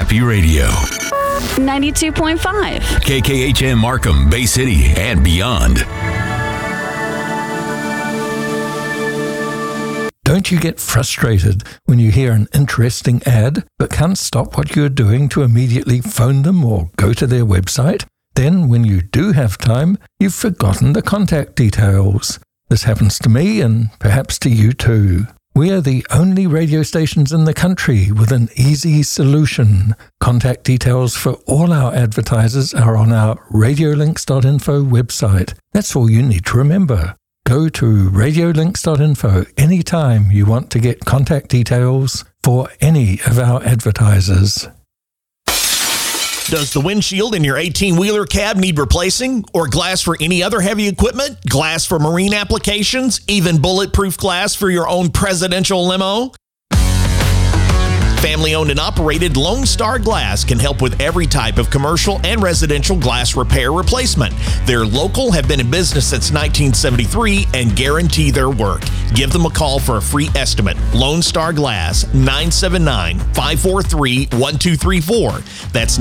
Happy Radio. 92.5. KKHM Markham, Bay City, and beyond. Don't you get frustrated when you hear an interesting ad but can't stop what you're doing to immediately phone them or go to their website? Then, when you do have time, you've forgotten the contact details. This happens to me and perhaps to you too. We are the only radio stations in the country with an easy solution. Contact details for all our advertisers are on our radiolinks.info website. That's all you need to remember. Go to radiolinks.info anytime you want to get contact details for any of our advertisers. Does the windshield in your 18-wheeler cab need replacing? Or glass for any other heavy equipment? Glass for marine applications? Even bulletproof glass for your own presidential limo? Family-owned and operated Lone Star Glass can help with every type of commercial and residential glass repair replacement. They're local, have been in business since 1973, and guarantee their work. Give them a call for a free estimate. Lone Star Glass, 979-543-1234. That's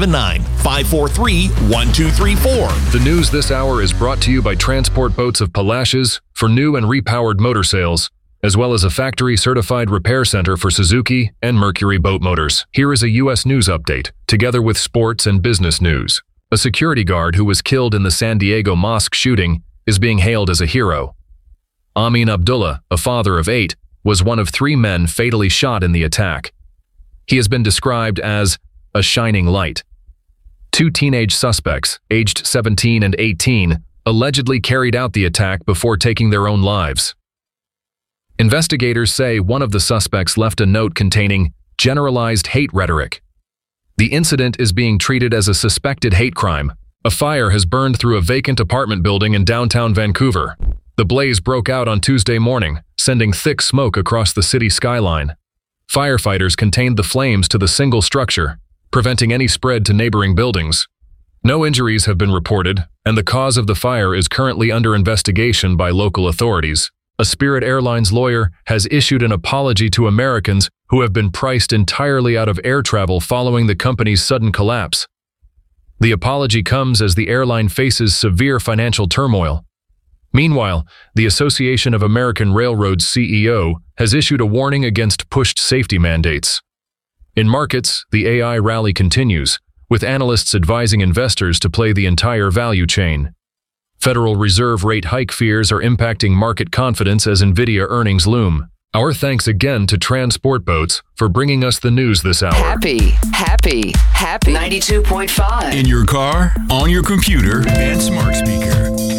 979-543-1234. The news this hour is brought to you by Transport Boats of Palacios for new and repowered motor sales, as well as a factory-certified repair center for Suzuki and Mercury boat motors. Here is a U.S. news update, together with sports and business news. A security guard who was killed in the San Diego mosque shooting is being hailed as a hero. Amin Abdullah, a father of 8, was one of 3 men fatally shot in the attack. He has been described as a shining light. 2 teenage suspects, aged 17 and 18, allegedly carried out the attack before taking their own lives. Investigators say one of the suspects left a note containing generalized hate rhetoric. The incident is being treated as a suspected hate crime. A fire has burned through a vacant apartment building in downtown Vancouver. The blaze broke out on Tuesday morning, sending thick smoke across the city skyline. Firefighters contained the flames to the single structure, preventing any spread to neighboring buildings. No injuries have been reported, and the cause of the fire is currently under investigation by local authorities. A Spirit Airlines lawyer has issued an apology to Americans who have been priced entirely out of air travel following the company's sudden collapse. The apology comes as the airline faces severe financial turmoil. Meanwhile, the Association of American Railroads CEO has issued a warning against pushed safety mandates. In markets, the AI rally continues, with analysts advising investors to play the entire value chain. Federal Reserve rate hike fears are impacting market confidence as NVIDIA earnings loom. Our thanks again to Transport Boats for bringing us the news this hour. Happy 92.5. In your car, on your computer, and smart speaker.